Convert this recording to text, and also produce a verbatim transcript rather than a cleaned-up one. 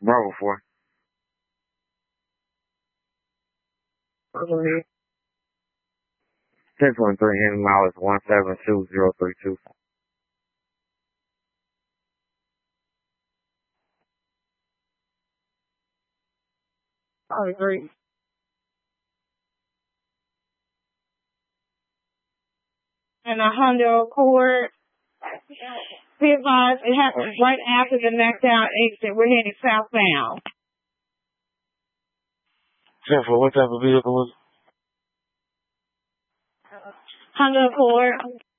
Bravo four. Okay. ten twenty-three Henry Miles one seven two zero three two. Oh, great. And a Honda Accord. Be advised, it happened right after the knocked out exit. We're heading southbound. ten four, what type of vehicle was it? Honda Accord.